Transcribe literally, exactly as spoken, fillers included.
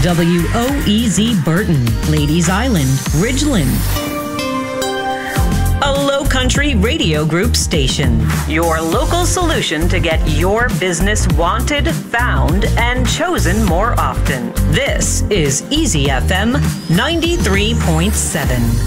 W O E Z Burton, Ladies Island, Ridgeland. A Low Country Radio Group station. Your local solution to get your business wanted, found, and chosen more often. This is Easy F M ninety-three point seven.